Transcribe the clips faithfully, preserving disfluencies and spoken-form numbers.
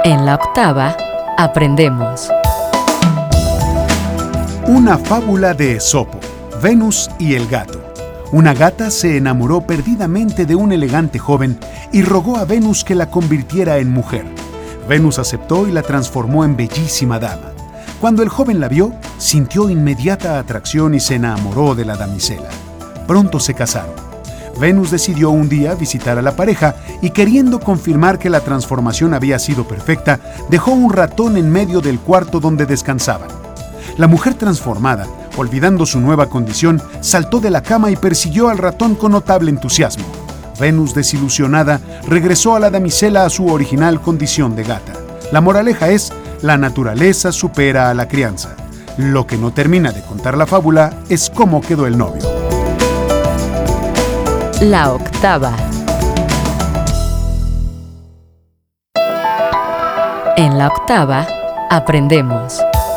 En la octava, aprendemos. Una fábula de Esopo, Venus y el gato. Una gata se enamoró perdidamente de un elegante joven y rogó a Venus que la convirtiera en mujer. Venus aceptó y la transformó en bellísima dama. Cuando el joven la vio, sintió inmediata atracción y se enamoró de la damisela. Pronto se casaron. Venus decidió un día visitar a la pareja y, queriendo confirmar que la transformación había sido perfecta, dejó un ratón en medio del cuarto donde descansaban. La mujer transformada, olvidando su nueva condición, saltó de la cama y persiguió al ratón con notable entusiasmo. Venus, desilusionada, regresó a la damisela a su original condición de gata. La moraleja es: la naturaleza supera a la crianza. Lo que no termina de contar la fábula es cómo quedó el novio. La octava. En la octava, aprendemos.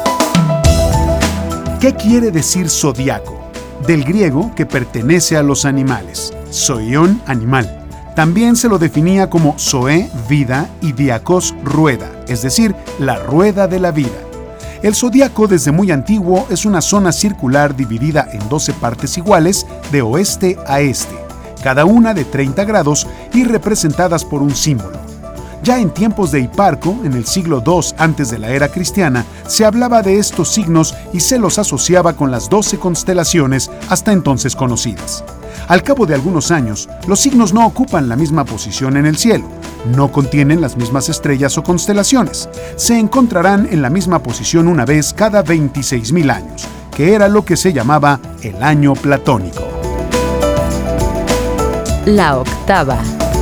¿Qué quiere decir zodiaco? Del griego, que pertenece a los animales. Zoion, animal. También se lo definía como zoe, vida, y diakos, rueda, es decir, la rueda de la vida. El zodiaco, desde muy antiguo, es una zona circular dividida en doce partes iguales de oeste a este, cada una de treinta grados y representadas por un símbolo. Ya en tiempos de Hiparco, en el siglo segundo antes de la era cristiana, se hablaba de estos signos y se los asociaba con las doce constelaciones hasta entonces conocidas. Al cabo de algunos años, los signos no ocupan la misma posición en el cielo, no contienen las mismas estrellas o constelaciones, se encontrarán en la misma posición una vez cada veintiséis mil años, que era lo que se llamaba el año platónico. La octava.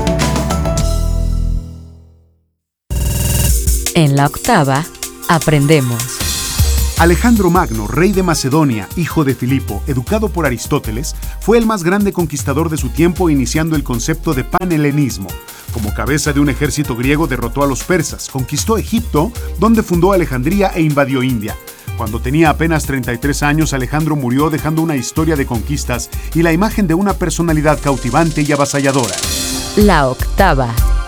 En la octava, aprendemos. Alejandro Magno, rey de Macedonia, hijo de Filipo, educado por Aristóteles, fue el más grande conquistador de su tiempo, iniciando el concepto de panhelenismo. Como cabeza de un ejército griego derrotó a los persas, conquistó Egipto, donde fundó Alejandría e invadió India. Cuando tenía apenas treinta y tres años, Alejandro murió dejando una historia de conquistas y la imagen de una personalidad cautivante y avasalladora. La octava.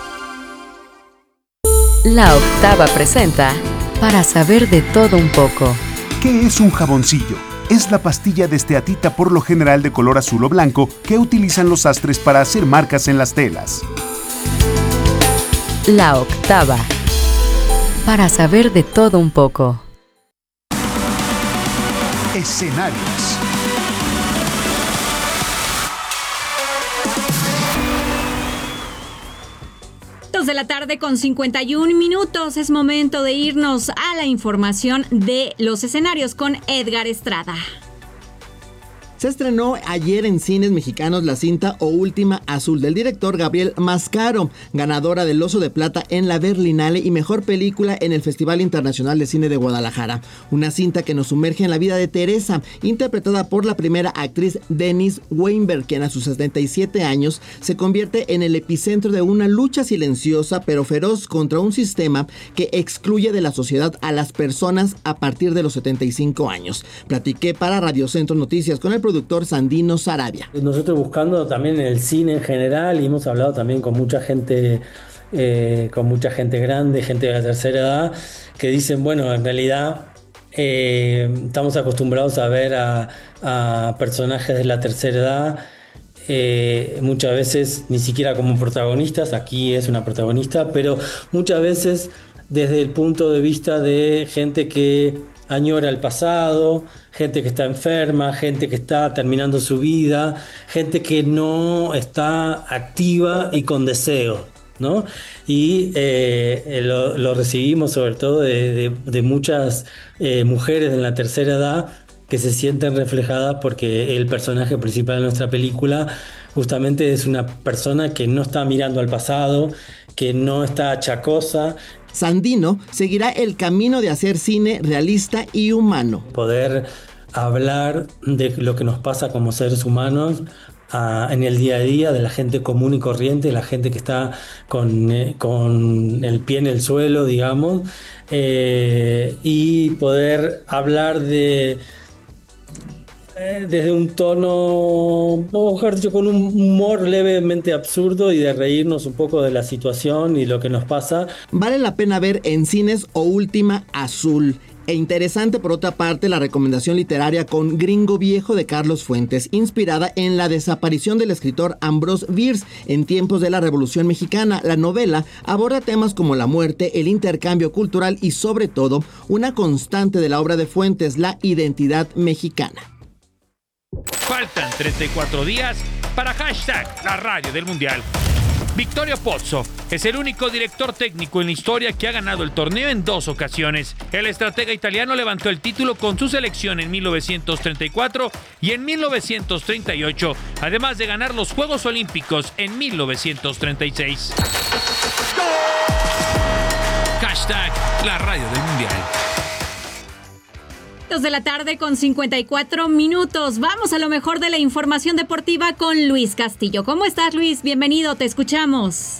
La octava presenta Para saber de todo un poco. ¿Qué es un jaboncillo? Es la pastilla de esteatita, por lo general de color azul o blanco, que utilizan los sastres para hacer marcas en las telas. La octava. Para saber de todo un poco. Escenarios. De la tarde con cincuenta y un minutos. Es momento de irnos a la información de los escenarios con Edgar Estrada. Se estrenó ayer en cines mexicanos la cinta O Última Azul del director Gabriel Mascaro, ganadora del Oso de Plata en la Berlinale y mejor película en el Festival Internacional de Cine de Guadalajara. Una cinta que nos sumerge en la vida de Teresa, interpretada por la primera actriz Denise Weinberg, quien a sus setenta y siete años se convierte en el epicentro de una lucha silenciosa pero feroz contra un sistema que excluye de la sociedad a las personas a partir de los setenta y cinco años. Platiqué para Radio Centro Noticias con el productor Sandino Sarabia. Nosotros buscando también el cine en general, y hemos hablado también con mucha gente, eh, con mucha gente grande, gente de la tercera edad, que dicen, bueno, en realidad eh, estamos acostumbrados a ver a, a personajes de la tercera edad, eh, muchas veces ni siquiera como protagonistas. Aquí es una protagonista, pero muchas veces desde el punto de vista de gente que añora el pasado, gente que está enferma, gente que está terminando su vida, gente que no está activa y con deseo, ¿no? Y eh, lo, lo recibimos sobre todo de, de, de muchas eh, mujeres de la tercera edad que se sienten reflejadas porque el personaje principal de nuestra película justamente es una persona que no está mirando al pasado, que no está achacosa. Sandino seguirá el camino de hacer cine realista y humano. Poder hablar de lo que nos pasa como seres humanos a, en el día a día, de la gente común y corriente, la gente que está con, eh, con el pie en el suelo, digamos, eh, y poder hablar de eh, desde un tono, mejor dicho, con un humor levemente absurdo y de reírnos un poco de la situación y lo que nos pasa. Vale la pena ver en cines O Última Azul. E interesante por otra parte la recomendación literaria con Gringo Viejo de Carlos Fuentes, inspirada en la desaparición del escritor Ambrose Bierce en tiempos de la Revolución Mexicana. La novela aborda temas como la muerte, el intercambio cultural y sobre todo una constante de la obra de Fuentes, la identidad mexicana. Faltan treinta y cuatro días para hashtag la radio del Mundial. Victorio Pozzo es el único director técnico en la historia que ha ganado el torneo en dos ocasiones. El estratega italiano levantó el título con su selección en mil novecientos treinta y cuatro y en mil novecientos treinta y ocho, además de ganar los Juegos Olímpicos en mil novecientos treinta y seis. Hashtag la radio del Mundial. Dos de la tarde con cincuenta y cuatro minutos. Vamos a lo mejor de la información deportiva con Luis Castillo. ¿Cómo estás, Luis? Bienvenido, te escuchamos.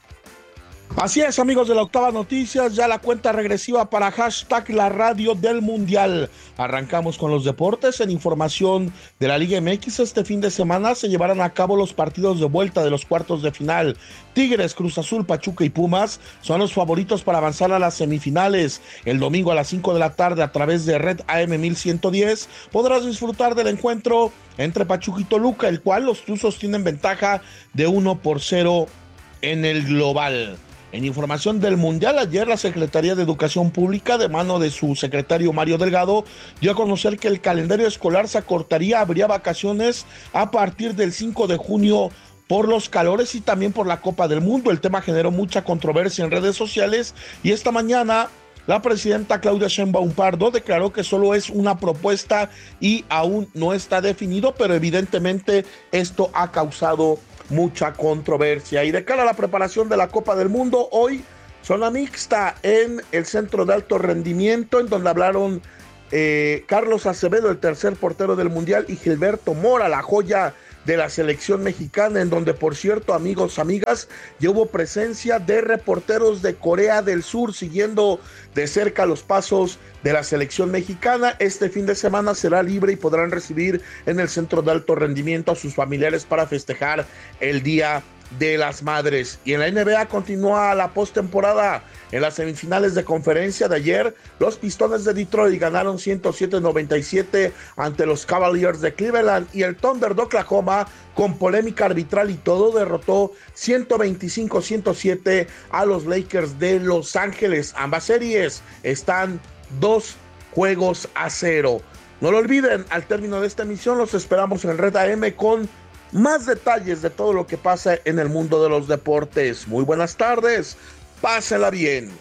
Así es, amigos de la Octava Noticias, ya la cuenta regresiva para hashtag la radio del Mundial. Arrancamos con los deportes. En información de la Liga M X, este fin de semana se llevarán a cabo los partidos de vuelta de los cuartos de final. Tigres, Cruz Azul, Pachuca y Pumas son los favoritos para avanzar a las semifinales. El domingo a las cinco de la tarde a través de Red A M mil ciento diez podrás disfrutar del encuentro entre Pachuca y Toluca, el cual los Tuzos tienen ventaja de uno por cero en el global. En información del Mundial, ayer la Secretaría de Educación Pública, de mano de su secretario Mario Delgado, dio a conocer que el calendario escolar se acortaría, habría vacaciones a partir del cinco de junio por los calores y también por la Copa del Mundo. El tema generó mucha controversia en redes sociales y esta mañana la presidenta Claudia Sheinbaum Pardo declaró que solo es una propuesta y aún no está definido, pero evidentemente esto ha causado mucha controversia. Y de cara a la preparación de la Copa del Mundo, hoy zona mixta en el Centro de Alto Rendimiento, en donde hablaron eh, Carlos Acevedo, el tercer portero del Mundial, y Gilberto Mora, la joya de la selección mexicana, en donde, por cierto, amigos, amigas, ya hubo presencia de reporteros de Corea del Sur siguiendo de cerca los pasos de la selección mexicana. Este fin de semana será libre y podrán recibir en el Centro de Alto Rendimiento a sus familiares para festejar el Día de las Madres. Y en la N B A continúa la postemporada. En las semifinales de conferencia de ayer, los Pistones de Detroit ganaron ciento siete a noventa y siete ante los Cavaliers de Cleveland, y el Thunder de Oklahoma, con polémica arbitral y todo, derrotó ciento veinticinco a ciento siete a los Lakers de Los Ángeles. Ambas series están dos juegos a cero. No lo olviden, al término de esta emisión los esperamos en Red A M con más detalles de todo lo que pasa en el mundo de los deportes. Muy buenas tardes, pásela bien.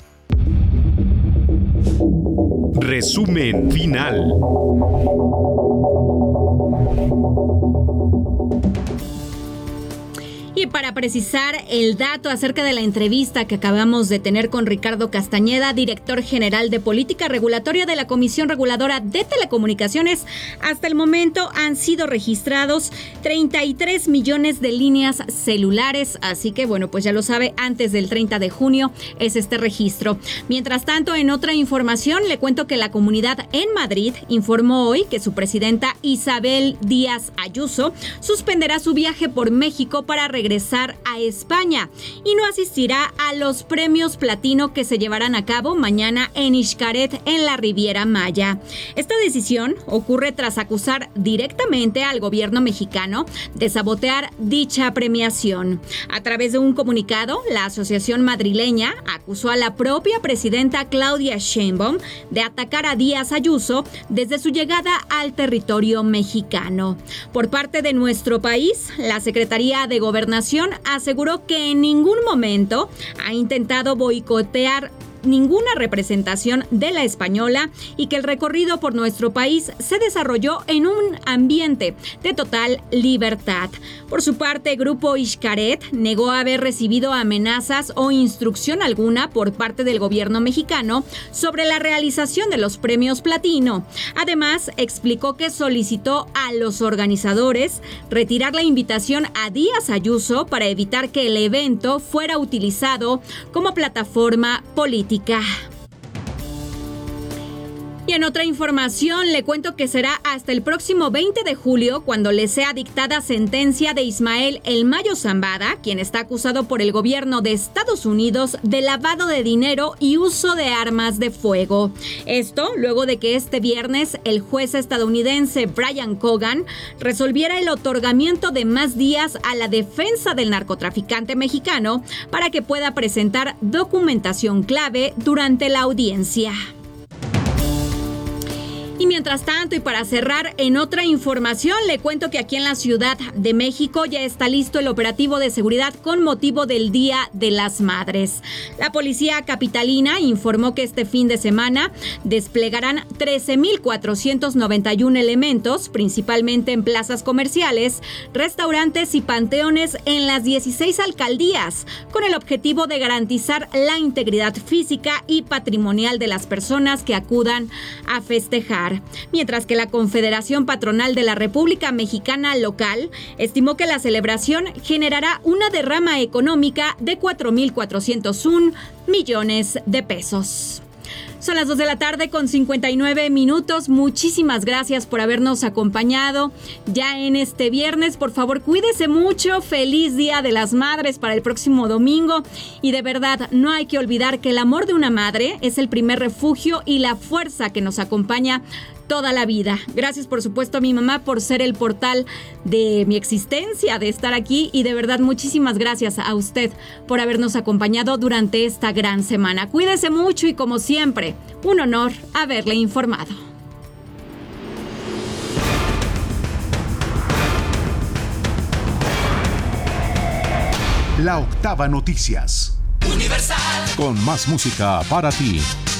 Resumen final. Y para precisar el dato acerca de la entrevista que acabamos de tener con Ricardo Castañeda, director general de Política Regulatoria de la Comisión Reguladora de Telecomunicaciones, hasta el momento han sido registrados treinta y tres millones de líneas celulares, así que bueno, pues ya lo sabe, antes del treinta de junio es este registro. Mientras tanto, en otra información, le cuento que la comunidad en Madrid informó hoy que su presidenta Isabel Díaz Ayuso suspenderá su viaje por México para regresar regresar a España y no asistirá a los premios platino que se llevarán a cabo mañana en Xcaret, en la Riviera Maya. Esta decisión ocurre tras acusar directamente al gobierno mexicano de sabotear dicha premiación. A través de un comunicado, la asociación madrileña acusó a la propia presidenta Claudia Sheinbaum de atacar a Díaz Ayuso desde su llegada al territorio mexicano. Por parte de nuestro país, la Secretaría de Gobernación aseguró que en ningún momento ha intentado boicotear ninguna representación de la española y que el recorrido por nuestro país se desarrolló en un ambiente de total libertad. Por su parte, Grupo Xcaret negó haber recibido amenazas o instrucción alguna por parte del gobierno mexicano sobre la realización de los premios platino. Además, explicó que solicitó a los organizadores retirar la invitación a Díaz Ayuso para evitar que el evento fuera utilizado como plataforma política. Y en otra información, le cuento que será hasta el próximo veinte de julio cuando le sea dictada sentencia de Ismael El Mayo Zambada, quien está acusado por el gobierno de Estados Unidos de lavado de dinero y uso de armas de fuego. Esto luego de que este viernes el juez estadounidense Brian Cogan resolviera el otorgamiento de más días a la defensa del narcotraficante mexicano para que pueda presentar documentación clave durante la audiencia. Y mientras tanto, y para cerrar, en otra información, le cuento que aquí en la Ciudad de México ya está listo el operativo de seguridad con motivo del Día de las Madres. La policía capitalina informó que este fin de semana desplegarán trece mil cuatrocientos noventa y uno elementos, principalmente en plazas comerciales, restaurantes y panteones en las dieciséis alcaldías, con el objetivo de garantizar la integridad física y patrimonial de las personas que acudan a festejar. Mientras que la Confederación Patronal de la República Mexicana Local estimó que la celebración generará una derrama económica de cuatro mil cuatrocientos uno millones de pesos. Son las dos de la tarde con cincuenta y nueve minutos. Muchísimas gracias por habernos acompañado ya en este viernes. Por favor, cuídese mucho. Feliz Día de las Madres para el próximo domingo. Y de verdad, no hay que olvidar que el amor de una madre es el primer refugio y la fuerza que nos acompaña toda la vida. Gracias, por supuesto, a mi mamá por ser el portal de mi existencia, de estar aquí, y de verdad muchísimas gracias a usted por habernos acompañado durante esta gran semana. Cuídese mucho y, como siempre, un honor haberle informado. La Octava Noticias. Universal. Con más música para ti.